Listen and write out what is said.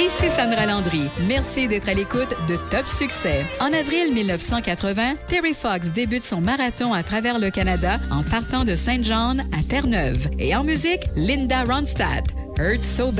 Ici Sandra Landry. Merci d'être à l'écoute de Top Succès. En avril 1980, Terry Fox débute son marathon à travers le Canada en partant de Saint John à Terre-Neuve. Et en musique, Linda Ronstadt, Hurt So Bad.